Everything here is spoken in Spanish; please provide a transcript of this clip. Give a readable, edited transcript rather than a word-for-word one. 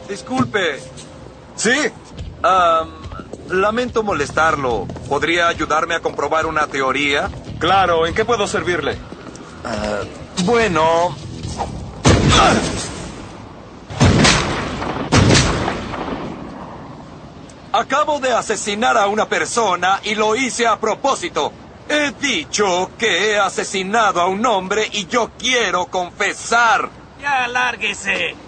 Disculpe. ¿Sí? Lamento molestarlo. ¿Podría ayudarme a comprobar una teoría? Claro, ¿en qué puedo servirle? Bueno... Acabo de asesinar a una persona y lo hice a propósito. He dicho que he asesinado a un hombre y yo quiero confesar. Ya, lárguese.